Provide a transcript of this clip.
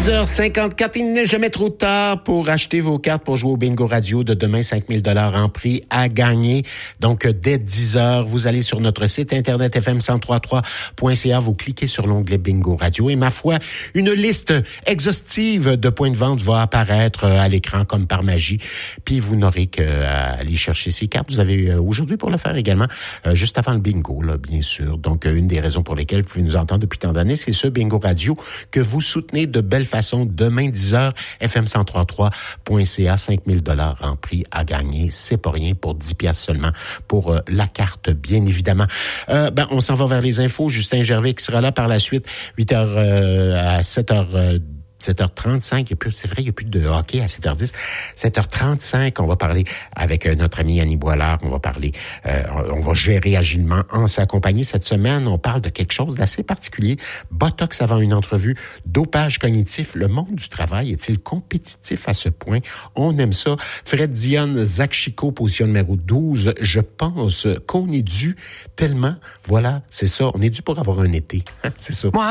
10h54, il n'est jamais trop tard pour acheter vos cartes pour jouer au Bingo Radio de demain, 5 000 $ en prix à gagner. Donc, dès 10h, vous allez sur notre site internet fm1033.ca, vous cliquez sur l'onglet Bingo Radio et ma foi, une liste exhaustive de points de vente va apparaître à l'écran comme par magie. Puis, vous n'aurez qu'à aller chercher ces cartes. Vous avez aujourd'hui pour le faire également, juste avant le bingo, là, bien sûr. Donc, une des raisons pour lesquelles vous pouvez nous entendre depuis tant d'années, c'est ce Bingo Radio que vous soutenez de belle façon. Demain, 10h, fm1033.ca, 5 000 $ en prix à gagner. C'est pas rien pour 10 piastres seulement pour la carte, bien évidemment. On s'en va vers les infos. Justin Gervais qui sera là par la suite, 8h à 7h. 7h35, c'est vrai, il n'y a plus de hockey à 7h10. 7h35, on va parler avec notre ami Annie Boilard. On va parler, on va gérer agilement en sa compagnie. Cette semaine, on parle de quelque chose d'assez particulier. Botox avant une entrevue, dopage cognitif. Le monde du travail est-il compétitif à ce point? On aime ça. Fred Dionne, Zach Chico, position numéro 12. Je pense qu'on est dû tellement, voilà, c'est ça, on est dû pour avoir un été. C'est ça.